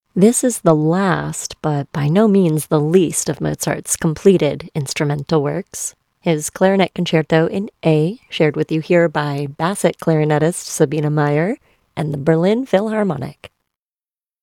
This is the last, but by no means the least, of Mozart's completed instrumental works. His Clarinet Concerto in A, shared with you here by Bassett clarinetist Sabina Meyer and the Berlin Philharmonic.